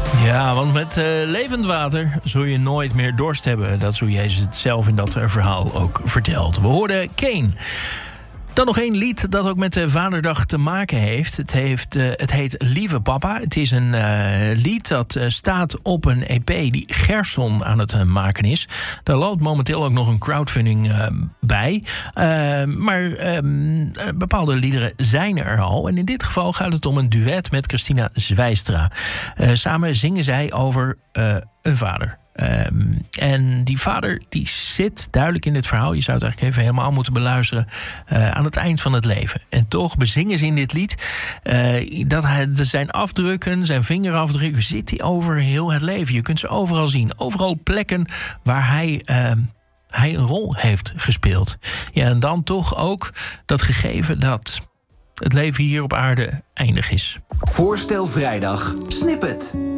Ja, want met levend water zul je nooit meer dorst hebben. Dat zo Jezus het zelf in dat verhaal ook vertelt. We hoorden Kane. Dan nog één lied dat ook met de Vaderdag te maken heeft. Het heet Lieve Papa. Het is een lied dat staat op een EP die Gerson aan het maken is. Daar loopt momenteel ook nog een crowdfunding bij. Maar bepaalde liederen zijn er al. En in dit geval gaat het om een duet met Christina Zwijstra. Samen zingen zij over een vader. En die vader die zit duidelijk in dit verhaal. Je zou het eigenlijk even helemaal moeten beluisteren aan het eind van het leven. En toch bezingen ze in dit lied dat zijn afdrukken, zijn vingerafdrukken, zit hij over heel het leven. Je kunt ze overal zien. Overal plekken waar hij een rol heeft gespeeld. Ja, en dan toch ook dat gegeven dat het leven hier op aarde eindig is. Voorstel vrijdag Snippet.